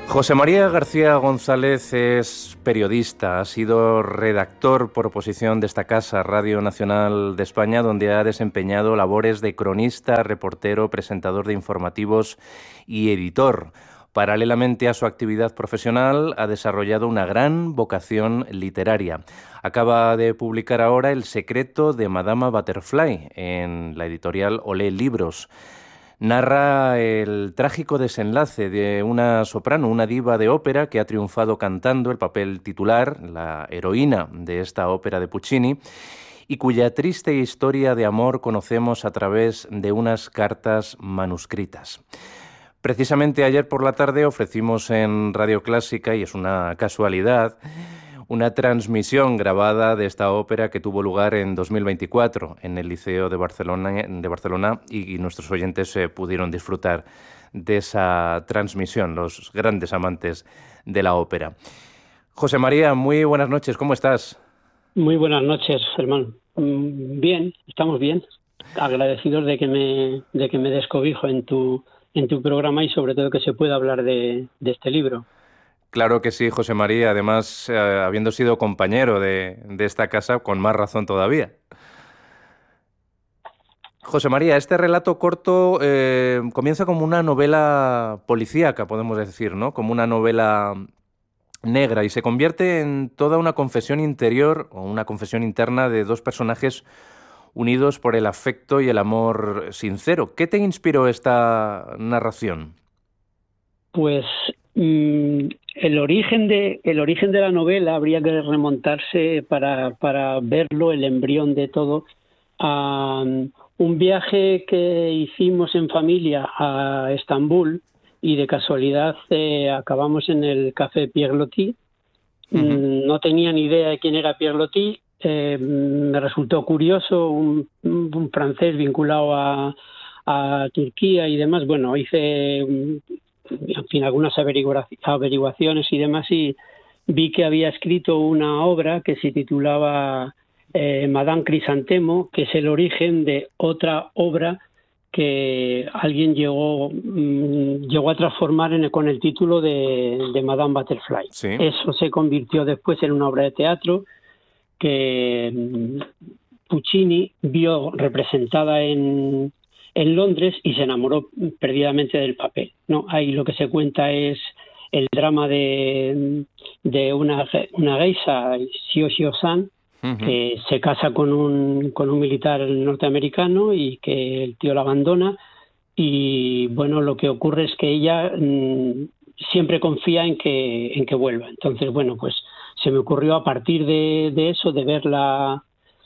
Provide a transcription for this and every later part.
José María García González es periodista, ha sido redactor por oposición de esta casa, Radio Nacional de España, donde ha desempeñado labores de cronista, reportero, presentador de informativos y editor. Paralelamente a su actividad profesional, ha desarrollado una gran vocación literaria. Acaba de publicar ahora El secreto de Madama Butterfly en la editorial Olé Libros. Narra el trágico desenlace de una soprano, una diva de ópera que ha triunfado cantando el papel titular, la heroína de esta ópera de Puccini, y cuya triste historia de amor conocemos a través de unas cartas manuscritas. Precisamente ayer por la tarde ofrecimos en Radio Clásica, y es una casualidad, una transmisión grabada de esta ópera que tuvo lugar en 2024 en el Liceo de Barcelona y nuestros oyentes pudieron disfrutar de esa transmisión, los grandes amantes de la ópera. José María, muy buenas noches, ¿cómo estás? Muy buenas noches, Germán. Bien, estamos bien. Agradecidos de que me descobijo en tu programa y sobre todo que se pueda hablar de este libro. Claro que sí, José María. Además, habiendo sido compañero de esta casa, con más razón todavía. José María, este relato corto comienza como una novela policíaca, podemos decir, ¿no? Como una novela negra y se convierte en toda una confesión interior o una confesión interna de dos personajes unidos por el afecto y el amor sincero. ¿Qué te inspiró esta narración? Pues el origen de la novela habría que remontarse para verlo, el embrión de todo, a un viaje que hicimos en familia a Estambul y de casualidad acabamos en el Café Pierre Loti. Uh-huh. No tenía ni idea de quién era Pierre Loti. Me resultó curioso, un francés vinculado a Turquía y demás. Bueno, hice en fin, algunas averiguaciones y demás y vi que había escrito una obra que se titulaba Madame Crisantemo, que es el origen de otra obra que alguien llegó a transformar con el título de Madame Butterfly. Sí. Eso se convirtió después en una obra de teatro que Puccini vio representada en Londres y se enamoró perdidamente del papel, ¿no? Ahí lo que se cuenta es el drama de una geisha, Xiao Xiao-san, uh-huh, que se casa con un militar norteamericano y que el tío la abandona y bueno, lo que ocurre es que ella siempre confía en que vuelva. Entonces, bueno, pues se me ocurrió a partir de eso, de ver la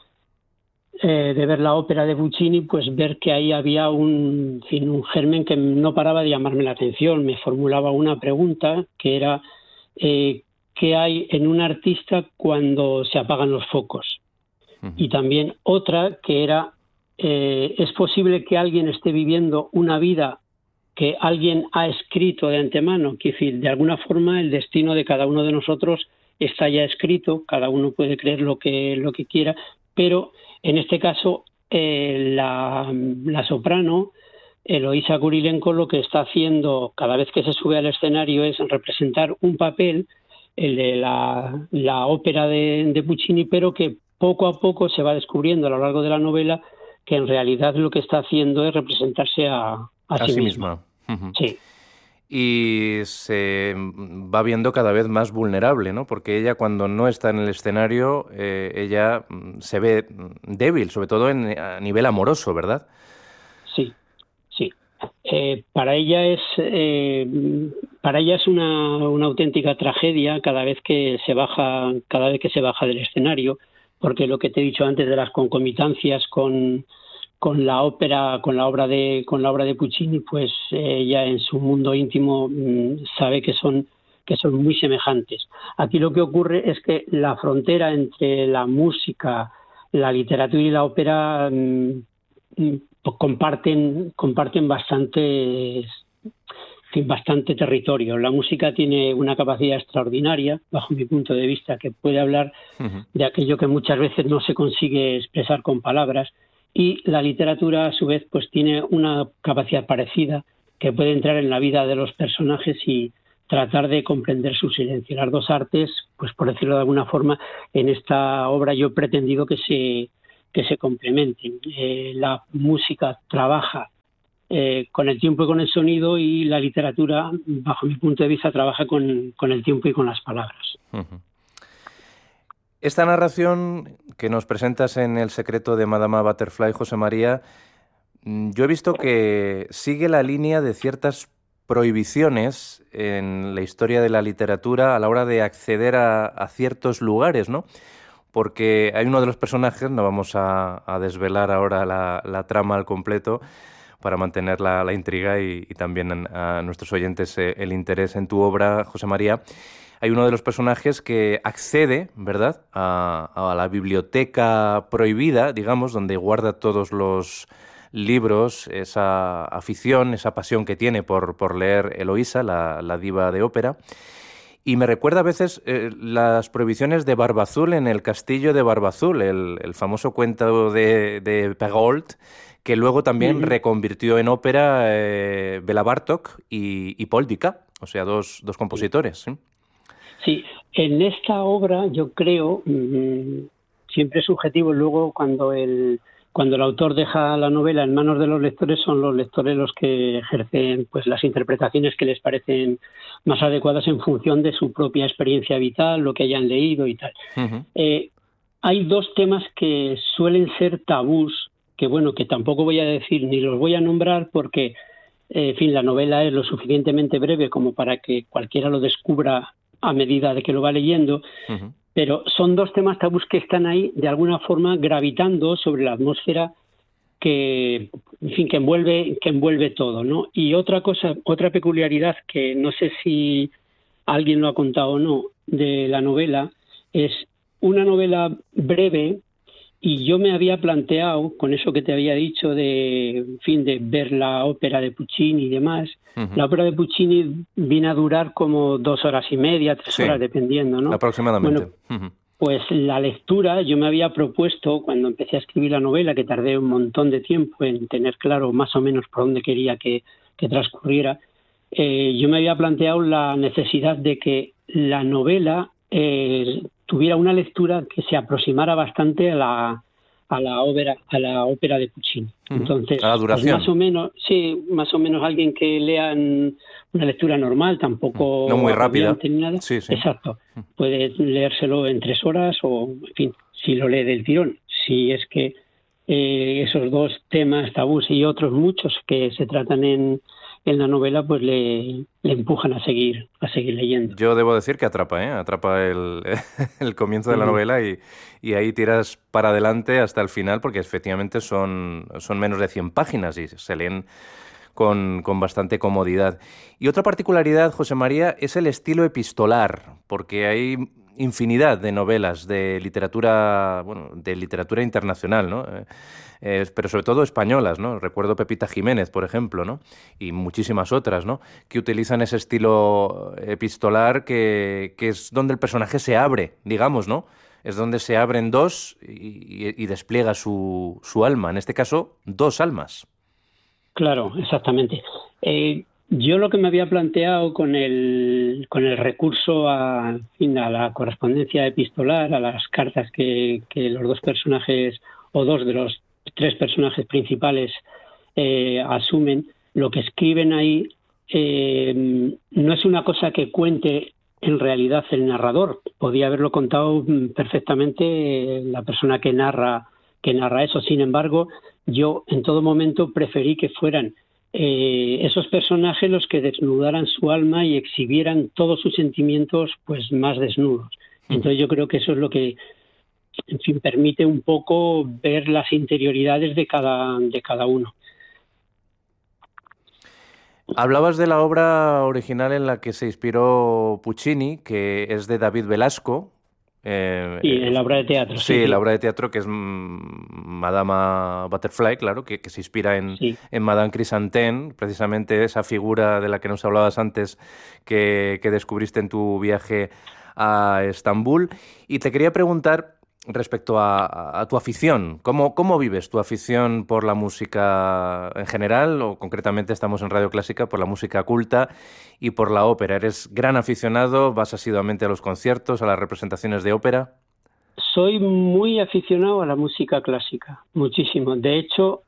ópera de Puccini, pues ver que ahí había un germen que no paraba de llamarme la atención. Me formulaba una pregunta que era ¿qué hay en un artista cuando se apagan los focos? Uh-huh. Y también otra que era ¿es posible que alguien esté viviendo una vida que alguien ha escrito de antemano? Quiero decir, de alguna forma el destino de cada uno de nosotros está ya escrito, cada uno puede creer lo que quiera, pero en este caso, la soprano, Eloísa Kurilenko, lo que está haciendo cada vez que se sube al escenario es representar un papel, el de la ópera de Puccini, pero que poco a poco se va descubriendo a lo largo de la novela que en realidad lo que está haciendo es representarse a sí misma. Uh-huh. Sí. Y se va viendo cada vez más vulnerable, ¿no? Porque ella cuando no está en el escenario, ella se ve débil, sobre todo a nivel amoroso, ¿verdad? Sí, sí. Para ella es una auténtica tragedia cada vez que se baja del escenario, porque lo que te he dicho antes de las concomitancias con la obra de Puccini, pues ella en su mundo íntimo sabe que son muy semejantes. Aquí lo que ocurre es que la frontera entre la música, la literatura y la ópera comparten bastante territorio. La música tiene una capacidad extraordinaria, bajo mi punto de vista, que puede hablar uh-huh, de aquello que muchas veces no se consigue expresar con palabras. Y la literatura, a su vez, pues tiene una capacidad parecida que puede entrar en la vida de los personajes y tratar de comprender su silencio. Las dos artes, pues por decirlo de alguna forma, en esta obra yo he pretendido que se complementen. La música trabaja con el tiempo y con el sonido, y la literatura, bajo mi punto de vista, trabaja con el tiempo y con las palabras. Uh-huh. Esta narración que nos presentas en El secreto de Madama Butterfly, José María, yo he visto que sigue la línea de ciertas prohibiciones en la historia de la literatura a la hora de acceder a ciertos lugares, ¿no? Porque hay uno de los personajes, no vamos a desvelar ahora la trama al completo, para mantener la intriga y también a nuestros oyentes el interés en tu obra, José María. Hay uno de los personajes que accede, ¿verdad?, a la biblioteca prohibida, digamos, donde guarda todos los libros, esa afición, esa pasión que tiene por leer Eloísa, la diva de ópera. Y me recuerda a veces las prohibiciones de Barbazul en El castillo de Barbazul, el famoso cuento de Perrault, que luego también reconvirtió en ópera Bela Bartók y Paul Dukas, o sea, dos compositores. ¿Sí? Sí, en esta obra yo creo, siempre es subjetivo, luego cuando el autor deja la novela en manos de los lectores, son los lectores los que ejercen pues las interpretaciones que les parecen más adecuadas en función de su propia experiencia vital, lo que hayan leído y tal. Uh-huh. Hay dos temas que suelen ser tabús, que tampoco voy a decir ni los voy a nombrar porque, en fin, la novela es lo suficientemente breve como para que cualquiera lo descubra a medida de que lo va leyendo, uh-huh. Pero son dos temas tabús que están ahí de alguna forma gravitando sobre la atmósfera que envuelve todo, ¿no? Y otra peculiaridad que no sé si alguien lo ha contado o no de la novela, es una novela breve. Y yo me había planteado, con eso que te había dicho, de ver la ópera de Puccini y demás. Uh-huh. La ópera de Puccini viene a durar como 2 horas y media, 3 horas, dependiendo, ¿no? Aproximadamente. Bueno, uh-huh. Pues la lectura, yo me había propuesto, cuando empecé a escribir la novela, que tardé un montón de tiempo en tener claro más o menos por dónde quería que transcurriera, yo me había planteado la necesidad de que la novela tuviera una lectura que se aproximara bastante a la ópera de Puccini. Uh-huh. Entonces, a la duración. Pues más o menos alguien que lea una lectura normal, tampoco no muy rápida. Ni nada. Sí. Exacto. Puede leérselo en 3 horas o, en fin, si lo lee del tirón. Si es que esos dos temas tabús y otros muchos que se tratan en la novela, pues le empujan a seguir leyendo. Yo debo decir que atrapa el comienzo de la novela y ahí tiras para adelante hasta el final, porque efectivamente son menos de 100 páginas y se leen con bastante comodidad. Y otra particularidad, José María, es el estilo epistolar, porque hay infinidad de novelas de literatura internacional, ¿no? Pero sobre todo españolas, ¿no? Recuerdo Pepita Jiménez, por ejemplo, ¿no? Y muchísimas otras, ¿no? Que utilizan ese estilo epistolar que es donde el personaje se abre, digamos, ¿no? Es donde se abren dos y despliega su alma. En este caso, 2 almas. Claro, exactamente. Yo lo que me había planteado con el recurso a la correspondencia epistolar, a las cartas que los 2 personajes o 2 de los 3 personajes principales asumen, lo que escriben ahí no es una cosa que cuente en realidad el narrador. Podía haberlo contado perfectamente la persona que narra eso. Sin embargo, yo en todo momento preferí que fueran esos personajes los que desnudaran su alma y exhibieran todos sus sentimientos pues más desnudos. Entonces yo creo que eso es lo que, en fin, permite un poco ver las interioridades de cada uno. Hablabas de la obra original en la que se inspiró Puccini, que es de David Belasco. En la obra de teatro. Sí, la obra de teatro que es Madama Butterfly, claro, que se inspira en Madame Chrysanthème, precisamente esa figura de la que nos hablabas antes que descubriste en tu viaje a Estambul. Y te quería preguntar respecto a tu afición. ¿Cómo vives tu afición por la música en general, o concretamente estamos en Radio Clásica, por la música culta y por la ópera? ¿Eres gran aficionado? ¿Vas asiduamente a los conciertos, a las representaciones de ópera? Soy muy aficionado a la música clásica, muchísimo. De hecho,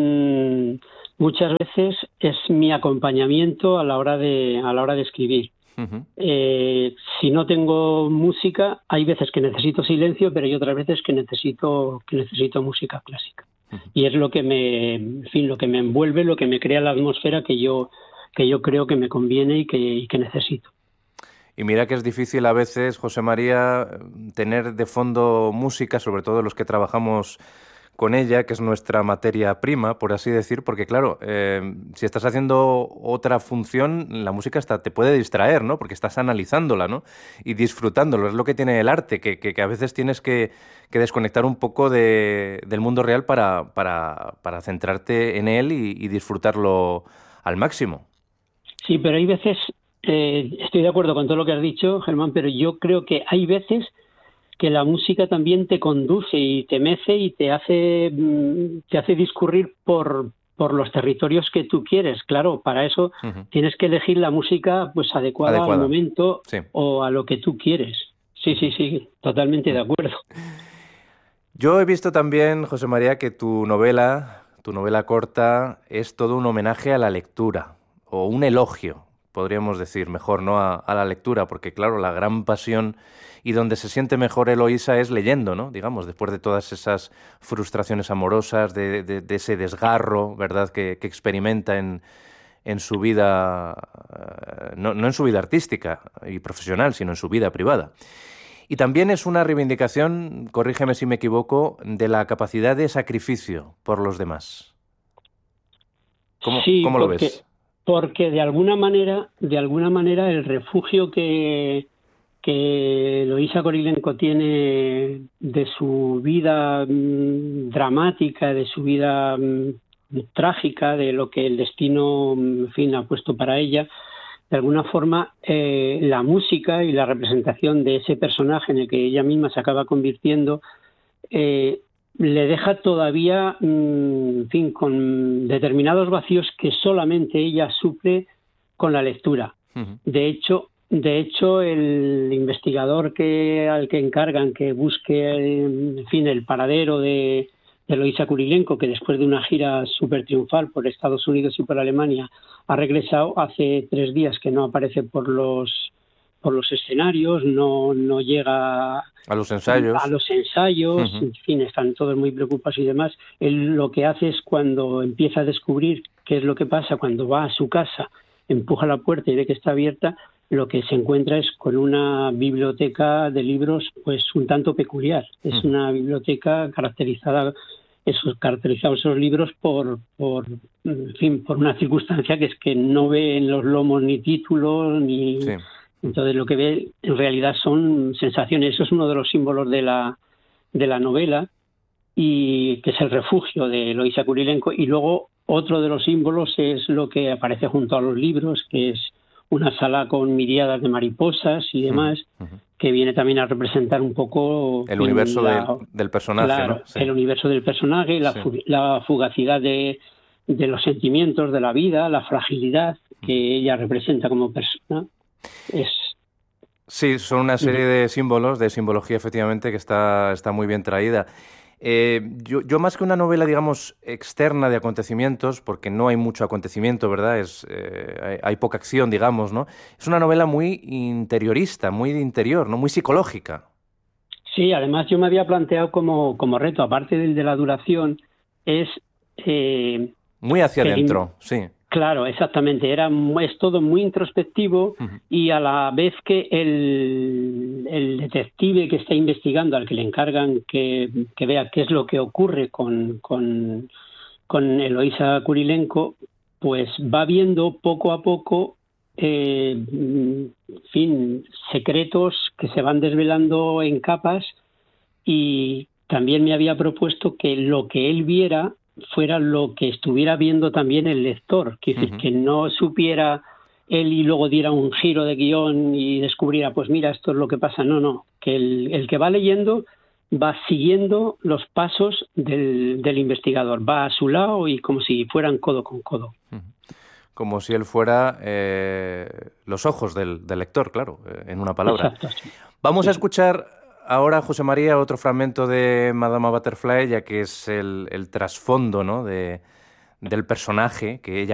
muchas veces es mi acompañamiento a la hora de escribir. Uh-huh. Si no tengo música, hay veces que necesito silencio, pero hay otras veces que necesito música clásica. Uh-huh. Y es lo que lo que me envuelve, lo que me crea la atmósfera que yo creo que me conviene y que necesito. Y mira que es difícil a veces, José María, tener de fondo música, sobre todo los que trabajamos con ella, que es nuestra materia prima, por así decir, porque claro, si estás haciendo otra función, la música hasta te puede distraer, ¿no? Porque estás analizándola, ¿no? Y disfrutándolo. Es lo que tiene el arte, que a veces tienes que desconectar un poco del mundo real para centrarte en él y disfrutarlo al máximo. Sí, pero hay veces, estoy de acuerdo con todo lo que has dicho, Germán, pero yo creo que hay veces que la música también te conduce y te mece y te hace discurrir por los territorios que tú quieres. Claro, para eso uh-huh. tienes que elegir la música pues adecuada al momento, sí, o a lo que tú quieres. Sí, totalmente de acuerdo. Yo he visto también, José María, que tu novela corta es todo un homenaje a la lectura, o un elogio, podríamos decir, mejor, ¿no? A la lectura, porque claro, la gran pasión y donde se siente mejor Eloísa es leyendo, ¿no? Digamos, después de todas esas frustraciones amorosas, de ese desgarro, ¿verdad?, que experimenta en su vida, no en su vida artística y profesional, sino en su vida privada. Y también es una reivindicación, corrígeme si me equivoco, de la capacidad de sacrificio por los demás. ¿Cómo lo ves? Porque de alguna manera el refugio que Eloísa Kurilenko tiene de su vida dramática, de su vida trágica, de lo que el destino, en fin, ha puesto para ella, de alguna forma la música y la representación de ese personaje en el que ella misma se acaba convirtiendo le deja todavía, en fin, con determinados vacíos que solamente ella suple con la lectura. Uh-huh. De hecho, el investigador al que encargan que busque, en fin, el paradero de Eloísa Kurilenko, que después de una gira súper triunfal por Estados Unidos y por Alemania ha regresado, hace 3 días que no aparece por los escenarios, no llega a los ensayos. Uh-huh. En fin, están todos muy preocupados y demás. Él lo que hace es, cuando empieza a descubrir qué es lo que pasa, cuando va a su casa, empuja la puerta y ve que está abierta, lo que se encuentra es con una biblioteca de libros pues un tanto peculiar. Es uh-huh. una biblioteca caracterizados esos libros por una circunstancia que es que no ve en los lomos ni títulos ni... Sí. Entonces lo que ve en realidad son sensaciones. Eso es uno de los símbolos de la novela, y que es el refugio de Eloísa Kurilenko. Y luego otro de los símbolos es lo que aparece junto a los libros, que es una sala con miríadas de mariposas y demás, uh-huh. que viene también a representar un poco el universo del personaje. Claro, ¿no? Sí. El universo del personaje, la fugacidad de los sentimientos de la vida, la fragilidad que ella representa como persona. Sí, son una serie de símbolos, de simbología efectivamente, que está muy bien traída. Yo más que una novela, digamos, externa de acontecimientos, porque no hay mucho acontecimiento, ¿verdad? Hay poca acción, digamos, ¿no? Es una novela muy interiorista, muy de interior, ¿no? Muy psicológica. Sí, además yo me había planteado como reto, aparte del de la duración, es... muy hacia adentro, sí. Claro, exactamente. Es todo muy introspectivo, uh-huh. y a la vez que el detective que está investigando, al que le encargan que vea qué es lo que ocurre con Eloísa Kurilenko, pues va viendo poco a poco, secretos que se van desvelando en capas, y también me había propuesto que lo que él viera fuera lo que estuviera viendo también el lector, que uh-huh. que no supiera él y luego diera un giro de guión y descubriera, pues mira, esto es lo que pasa. No, que el que va leyendo va siguiendo los pasos del investigador, va a su lado y como si fueran codo con codo. Como si él fuera los ojos del lector, claro, en una palabra. Exacto, sí. Vamos a escuchar ahora, José María, otro fragmento de Madama Butterfly, ya que es el trasfondo, ¿no?, del personaje que ella